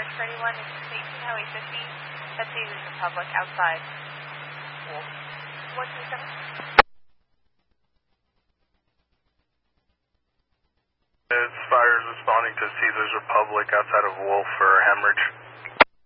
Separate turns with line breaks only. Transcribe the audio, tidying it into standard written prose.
Hemorrhage 31, this is 18 Highway 50. That's Caesars Republic outside. Wolf. 127.
It's fires responding to Caesars Republic outside of Wolf for hemorrhage.